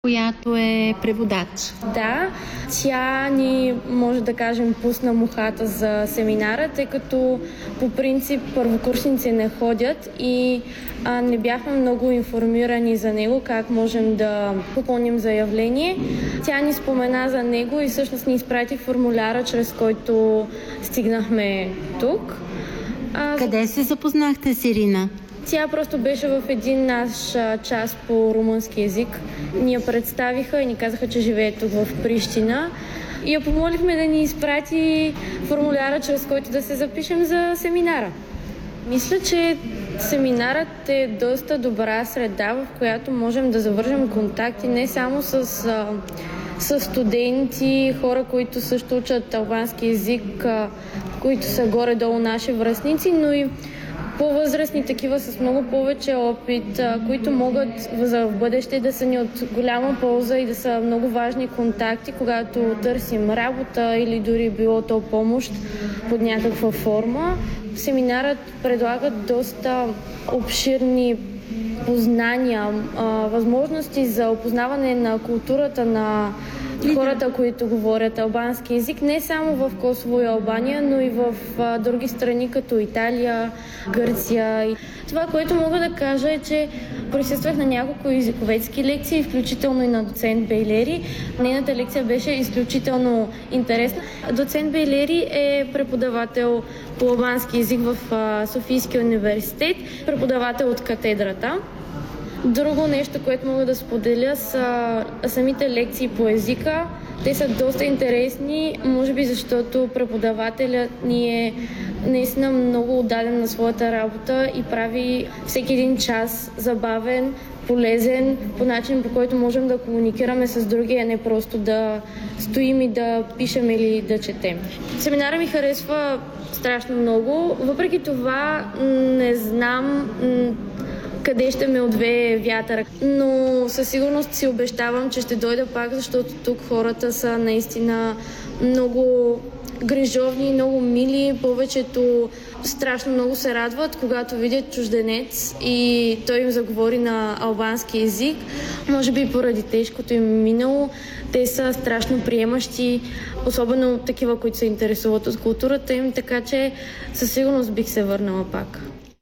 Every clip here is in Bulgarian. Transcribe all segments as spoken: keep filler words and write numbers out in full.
която е преводач. Да, тя ни, може да кажем, пусна мухата за семинара, тъй като по принцип първокурсници не ходят и а, не бяхме много информирани за него, как можем да попълним заявление. Тя ни спомена за него и всъщност ни изпрати формуляра, чрез който стигнахме тук. А... Къде се запознахте с Ирина? Тя просто беше в един наш час по румънски език. Ни я представиха и ни казаха, че живее тук в Прищина. И я помолихме да ни изпрати формуляра, чрез който да се запишем за семинара. Мисля, че семинарът е доста добра среда, в която можем да завържем контакти не само с, с студенти, хора, които също учат албански език, които са горе-долу наши връстници, но и по-възрастни такива с много повече опит, които могат за в бъдеще да са ни от голяма полза и да са много важни контакти, когато търсим работа или дори било то помощ под някаква форма. Семинарът предлага доста обширни познания, възможности за опознаване на културата на хората, които говорят албански език, не само в Косово и Албания, но и в а, други страни, като Италия, Гърция. Това, което мога да кажа е, че присъствах на няколко езиковедски лекции, включително и на доцент Бейлери. Нейната лекция беше изключително интересна. Доцент Бейлери е преподавател по албански език в а, Софийския университет, преподавател от катедрата. Друго нещо, което мога да споделя, са самите лекции по езика. Те са доста интересни, може би защото преподавателят ни е наистина много отдаден на своята работа и прави всеки един час забавен, полезен, по начин, по който можем да комуникираме с други, а не просто да стоим и да пишем или да четем. Семинара ми харесва страшно много. Въпреки това не знам къде ще ме отвее вятъра. Но със сигурност си обещавам, че ще дойда пак, защото тук хората са наистина много грижовни, много мили. Повечето страшно много се радват, когато видят чужденец и той им заговори на албански език. Може би поради тежкото им минало. Те са страшно приемащи, особено такива, които се интересуват от културата им, така че със сигурност бих се върнала пак.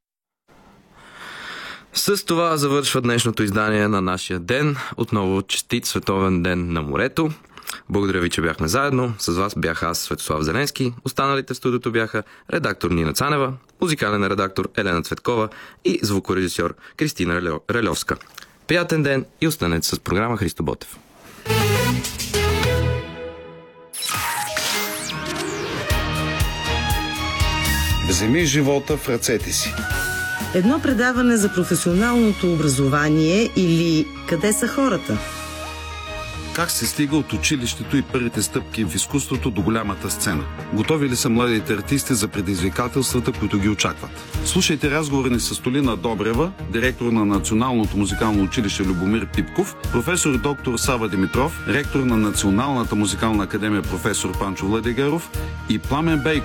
С това завършва днешното издание на нашия ден. Отново честит Световен ден на морето. Благодаря ви, че бяхме заедно. С вас бях аз, Светослав Зеленски. Останалите в студиото бяха редактор Нина Цанева, музикален редактор Елена Цветкова и звукорежисьор Кристина Релевска. Приятен ден и останете с програма Христо Ботев. Вземи живота в ръцете си. Едно предаване за професионалното образование или къде са хората? Как се стига от училището и първите стъпки в изкуството до голямата сцена? Готови ли са младите артисти за предизвикателствата, които ги очакват? Слушайте разговори ни с Толина Добрева, директор на Националното музикално училище Любомир Пипков, професор доктор Сава Димитров, ректор на Националната музикална академия професор Панчо Владигеров и Пламен Бейков,